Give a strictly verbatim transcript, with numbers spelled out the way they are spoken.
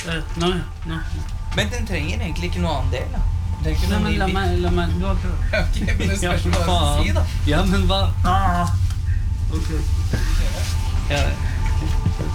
Uh, nå, nå. Men den trenger egentlig ikke noe annen del, da. Den trenger ikke Nei, noe men ny la bil. meg, la meg, du har prøvd. Ok, men det spørs hva du skal si, da. Ja, men hva? Ah, ok. Ja,